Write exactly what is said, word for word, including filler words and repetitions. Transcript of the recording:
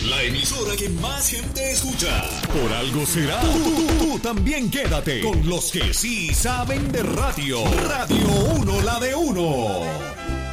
La emisora que más gente escucha. Por algo será. Tú, tú, tú, tú también quédate con los que sí saben de radio. Radio uno, la de uno.